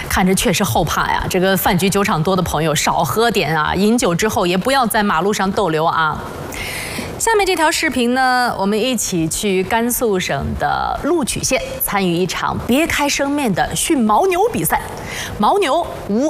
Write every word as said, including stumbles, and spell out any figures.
看着确实后怕呀。这个饭局酒场多的朋友少喝点啊，饮酒之后也不要在马路上逗留啊。下面这条视频呢，我们一起去甘肃省的鹿曲县参与一场别开生面的驯牦牛比赛。牦牛无